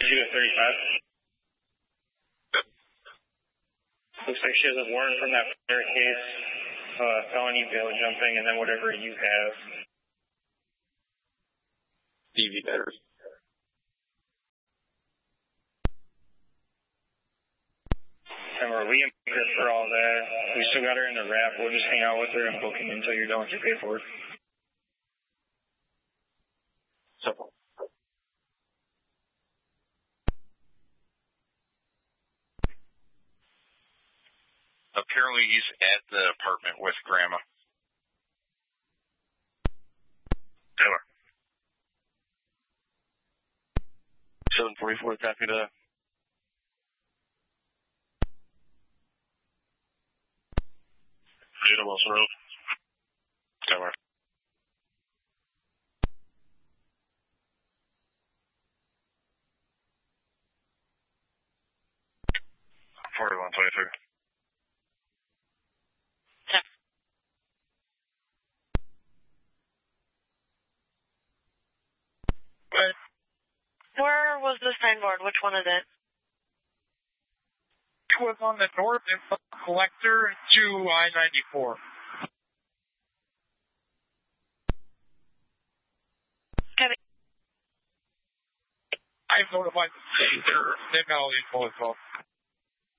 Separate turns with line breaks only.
you a 35. Looks like she has a warrant from that prior case, felony bail jumping, and then whatever you have.
DV better.
And we're Liam for all that. We still got her in the wrap. We'll just hang out with her and booking until you're done with your paperwork.
Simple.
Apparently he's at the apartment with Grandma.
Taylor.
744, copy that.
Freedom Wilson Road.
Taylor.
Where was the signboard? Which one is it?
It was on the north end of the collector to I-94. I've notified the state. They've got all the info as well.